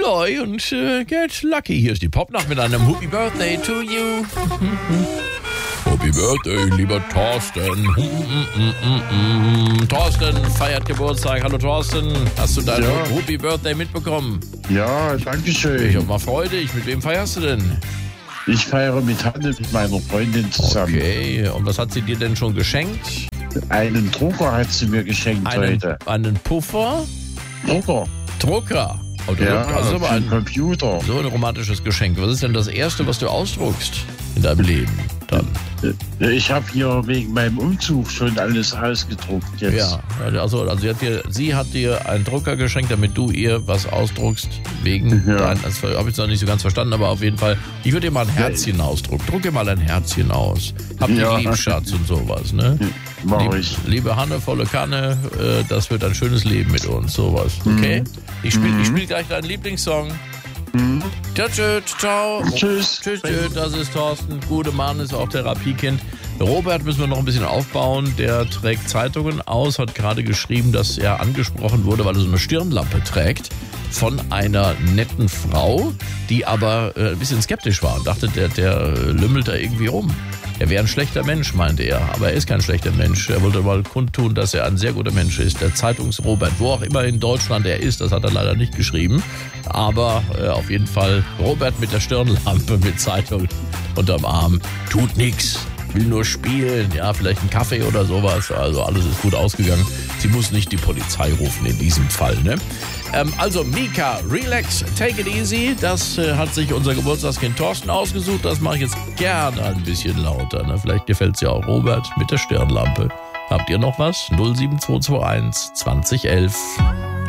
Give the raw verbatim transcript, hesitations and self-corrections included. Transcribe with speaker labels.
Speaker 1: Roy und äh, Get Lucky. Hier ist die Popnacht mit einem Happy Birthday to you. Happy Birthday, lieber Thorsten. Thorsten feiert Geburtstag. Hallo Thorsten, hast du dein
Speaker 2: Ja.
Speaker 1: Happy Birthday mitbekommen?
Speaker 2: Ja, danke
Speaker 1: Ich
Speaker 2: schön.
Speaker 1: hab mal Freude. Ich, mit wem feierst du denn?
Speaker 2: Ich feiere mit Hanne, mit meiner Freundin zusammen.
Speaker 1: Okay, und was hat sie dir denn schon geschenkt?
Speaker 2: Einen Drucker hat sie mir geschenkt
Speaker 1: Einen,
Speaker 2: heute.
Speaker 1: einen Puffer?
Speaker 2: Drucker?
Speaker 1: Drucker. Oh, das
Speaker 2: Ja,
Speaker 1: das ist aber
Speaker 2: für
Speaker 1: ein,
Speaker 2: den Computer.
Speaker 1: so ein romantisches Geschenk. Was ist denn das Erste, was du ausdruckst in deinem Leben dann?
Speaker 2: Ich habe hier wegen meinem Umzug schon alles ausgedruckt jetzt.
Speaker 1: Ja, also, also sie, hat dir, sie hat dir einen Drucker geschenkt, damit du ihr was ausdruckst. Wegen
Speaker 2: Ja.
Speaker 1: dein, das habe ich noch nicht so ganz verstanden, aber auf jeden Fall, ich würde dir mal ein Herzchen ausdrucken. Druck dir mal ein Herzchen aus. Hab dich
Speaker 2: Ja.
Speaker 1: lieb, Schatz, und sowas, ne?
Speaker 2: Mach
Speaker 1: Lieb,
Speaker 2: ich.
Speaker 1: liebe Hanne, volle Kanne, äh, das wird ein schönes Leben mit uns, sowas, okay? Ich spiele
Speaker 2: Mhm.
Speaker 1: ich spiel gleich deinen Lieblingssong. Ciao, tschüss, ciao.
Speaker 2: Tschüss.
Speaker 1: Tschüss, tschüss, das ist Thorsten. Gute Mann, ist auch Therapiekind. Robert müssen wir noch ein bisschen aufbauen. Der trägt Zeitungen aus, hat gerade geschrieben, dass er angesprochen wurde, weil er so eine Stirnlampe trägt von einer netten Frau, die aber äh, ein bisschen skeptisch war und dachte, der, der äh, lümmelt da irgendwie rum. Er wäre ein schlechter Mensch, meinte er. Aber er ist kein schlechter Mensch. Er wollte mal kundtun, dass er ein sehr guter Mensch ist. Der Zeitungs-Robert, wo auch immer in Deutschland er ist, das hat er leider nicht geschrieben. Aber äh, auf jeden Fall Robert mit der Stirnlampe, mit Zeitung unterm Arm. Tut nix, will nur spielen. Ja, vielleicht einen Kaffee oder sowas. Also alles ist gut ausgegangen. Sie muss nicht die Polizei rufen in diesem Fall, ne? Ähm, also Mika, relax, take it easy. Das äh, hat sich unser Geburtstagskind Thorsten ausgesucht. Das mache ich jetzt gerne ein bisschen lauter. Ne? Vielleicht gefällt es ja auch Robert mit der Stirnlampe. Habt ihr noch was? null sieben zwei zwei eins zwanzig elf